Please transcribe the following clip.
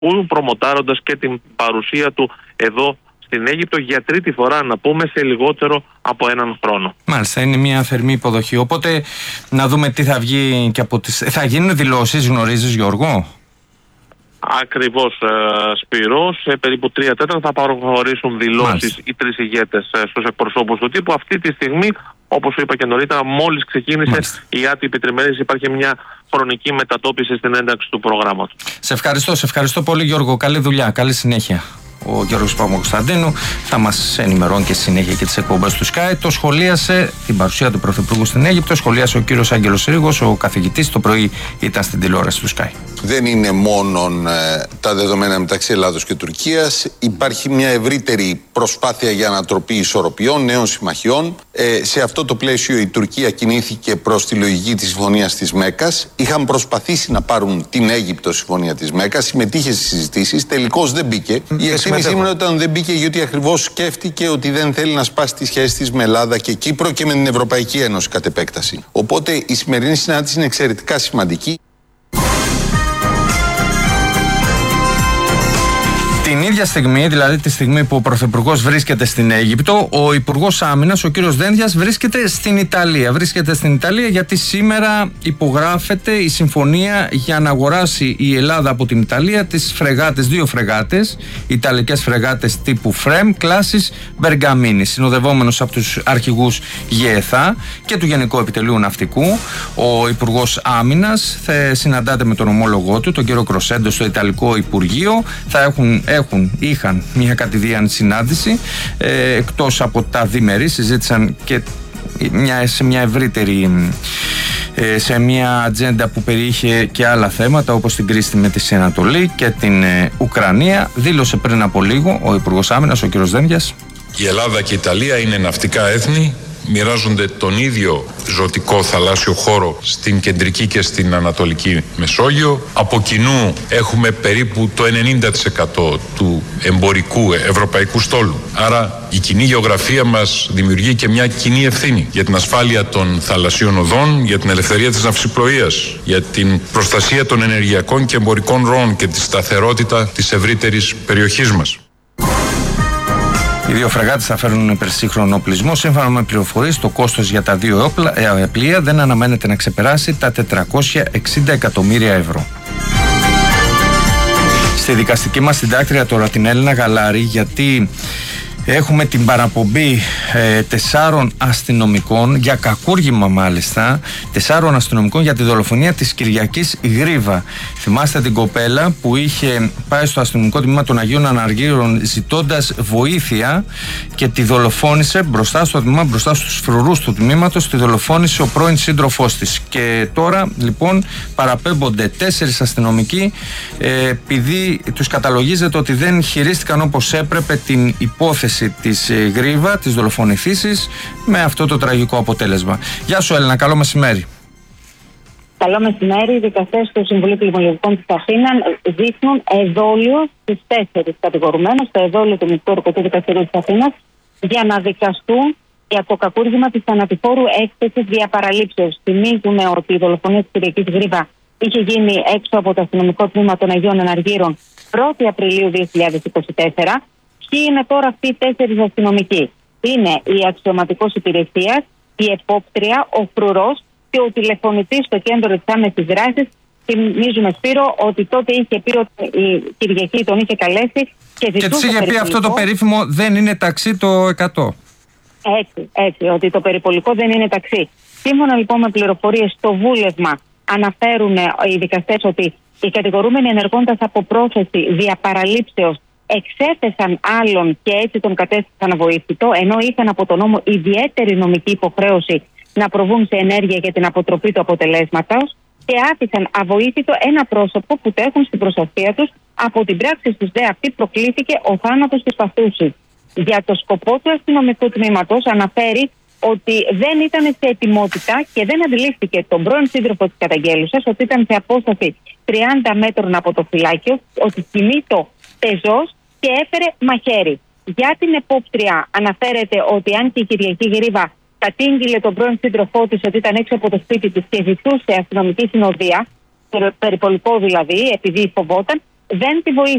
προμοτάροντας και την παρουσία του εδώ στην Αίγυπτο για τρίτη φορά, να πούμε, σε λιγότερο από έναν χρόνο. Μάλιστα, είναι μια θερμή υποδοχή. Οπότε να δούμε τι θα βγει και από τις... Θα γίνουν δηλώσεις, γνωρίζεις, Γιώργο? Ακριβώς, Σπύρο. Σε περίπου 3 τέταρτα θα προχωρήσουν δηλώσεις οι τρεις ηγέτες στους εκπροσώπους του τύπου. Αυτή τη στιγμή, όπως σου είπα και νωρίτερα, μόλις ξεκίνησε η άτυπη τριμερής, υπάρχει μια χρονική μετατόπιση στην ένταξη του προγράμματος. Σε ευχαριστώ πολύ, Γιώργο. Καλή δουλειά, καλή συνέχεια. Ο Γιώργος Παπακοσταντίνου θα μας ενημερώνει και συνέχεια και τις εκπομπές του Sky. Το σχολίασε την παρουσία του Πρωθυπουργού στην Αίγυπτο, σχολίασε ο κύριος Άγγελος Ρήγος, ο καθηγητής, το πρωί ήταν στην τηλεόραση του Sky. Δεν είναι μόνο τα δεδομένα μεταξύ Ελλάδος και Τουρκίας. Υπάρχει μια ευρύτερη προσπάθεια για ανατροπή ισορροπιών, νέων συμμαχιών. Σε αυτό το πλαίσιο η Τουρκία κινήθηκε προς τη λογική της Συμφωνίας της Μέκκας. Είχαν προσπαθήσει να πάρουν την Αίγυπτο Συμφωνία της Μέκκας, συμμετείχε στις συζητήσεις, τελικώς δεν μπήκε. Η εκτίμησή μου είναι ότι δεν μπήκε γιατί ακριβώς σκέφτηκε ότι δεν θέλει να σπάσει τις σχέσεις της με Ελλάδα και Κύπρο και με την Ευρωπαϊκή Ένωση κατ' επέκταση. Οπότε η σημερινή συνάντηση είναι εξαιρετικά σημαντική. Την ίδια στιγμή, δηλαδή τη στιγμή που ο Πρωθυπουργός βρίσκεται στην Αίγυπτο, ο Υπουργός Άμυνας, ο κύριος Δένδιας, βρίσκεται στην Ιταλία. Βρίσκεται στην Ιταλία γιατί σήμερα υπογράφεται η συμφωνία για να αγοράσει η Ελλάδα από την Ιταλία τις φρεγάτες, 2 φρεγάτες, ιταλικές φρεγάτες τύπου FREM, κλάσης Μπεργαμίνη. Συνοδευόμενος από τους αρχηγούς ΓΕΘΑ και του Γενικού Επιτελείου Ναυτικού, ο Υπουργός Άμυνας θα συναντάται με τον ομόλογό του, τον κύριο Κροσέντο, στο Ιταλικό Υπουργείο. Είχαν μια κατηδίαν συνάντηση, εκτός από τα διμερεί, συζήτησαν και σε μια ευρύτερη, σε μια ατζέντα που περιείχε και άλλα θέματα, όπως την κρίση με τη Ανατολή και την Ουκρανία. Δήλωσε πριν από λίγο ο Υπουργός Άμυνας, ο κ. Δένδιας. Η Ελλάδα και η Ιταλία είναι ναυτικά έθνη, μοιράζονται τον ίδιο ζωτικό θαλάσσιο χώρο στην κεντρική και στην ανατολική Μεσόγειο. Από κοινού έχουμε περίπου το 90% του εμπορικού ευρωπαϊκού στόλου. Άρα η κοινή γεωγραφία μας δημιουργεί και μια κοινή ευθύνη για την ασφάλεια των θαλασσίων οδών, για την ελευθερία της ναυσιπλοείας, για την προστασία των ενεργειακών και εμπορικών ροών και τη σταθερότητα της ευρύτερης περιοχής μας. Οι 2 φρεγάτες θα φέρουν υπερσύγχρονο οπλισμό. Σύμφωνα με πληροφορίες, το κόστος για τα 2 πλοία δεν αναμένεται να ξεπεράσει τα 460 εκατομμύρια ευρώ. Στη δικαστική μας συντάκτρια τώρα, την Έλληνα Γαλάρη, γιατί έχουμε την παραπομπή 4 αστυνομικών, για κακούργημα μάλιστα, 4 αστυνομικών για τη δολοφονία της Κυριακής Γρίβα. Θυμάστε την κοπέλα που είχε πάει στο αστυνομικό τμήμα των Αγίων Αναργύρων ζητώντας βοήθεια και τη δολοφόνησε μπροστά στο τμήμα, μπροστά στους φρουρούς του τμήματος, τη δολοφόνησε ο πρώην σύντροφός της. Και τώρα λοιπόν παραπέμπονται 4 αστυνομικοί επειδή τους καταλογίζεται ότι δεν χειρίστηκαν όπως έπρεπε την υπόθεση της Γρίβα, της δολοφονηθήσης, με αυτό το τραγικό αποτέλεσμα. Γεια σου Έλληνα, καλό μεσημέρι. Καλό μεσημέρι. Οι δικαστές του Συμβουλίου Κλιμονιωτικών της Αθήνας δείχνουν εδόλιο στους 4 κατηγορουμένους, το εδόλιο του Μεικτού Ορκωτού Δικαστηρίου της Αθήνας, για να δικαστούν για το κακούργημα της θανατηφόρου έκθεσης διαπαραλήψεως. Θυμίζουμε ότι η δολοφονία της Κυριακής Γρίβα είχε γίνει έξω από το αστυνομικό τμήμα των Αγίων Αναργύρων 1η Απριλίου 2024. Ποιοι είναι τώρα αυτοί οι 4 αστυνομικοί? Είναι η αξιωματικός υπηρεσίας, η επόπτρια, ο φρουρός και ο τηλεφωνητής στο κέντρο της άμεσης δράσης. Θυμίζουμε, Σπύρο, ότι τότε είχε πει ότι η Κυριακή τον είχε καλέσει και της είχε πει αυτό το περίφημο «δεν είναι ταξί το 100». Έτσι, ότι το περιπολικό δεν είναι ταξί. Σύμφωνα λοιπόν με πληροφορίες στο βούλευμα, αναφέρουν οι δικαστές ότι οι κατηγορούμενοι ενεργώντας από πρόθεση διαπαραλήψεως εξέθεσαν άλλον και έτσι τον κατέστησαν αβοήθητο, ενώ είχαν από τον νόμο ιδιαίτερη νομική υποχρέωση να προβούν σε ενέργεια για την αποτροπή του αποτελέσματος και άφησαν αβοήθητο ένα πρόσωπο που το έχουν στην προστασία τους. Από την πράξη τους δε αυτή προκλήθηκε ο θάνατος της παθούσης. Για το σκοπό του αστυνομικού τμήματος αναφέρει ότι δεν ήταν σε ετοιμότητα και δεν αντιλήφθηκε τον πρώην σύντροφο της καταγγέλουσας ότι ήταν σε απόσταση 30 μέτρων από το φυλάκιο, ότι κινείτο πεζός και έφερε μαχαίρι. Για την επόπτρια αναφέρεται ότι αν και η Κυριακή Γρίβα κατήγγειλε τον πρώην σύντροφό της ότι ήταν έξω από το σπίτι της και ζητούσε αστυνομική συνοδεία, περιπολικό δηλαδή, επειδή φοβόταν, δεν τη βοήθησε.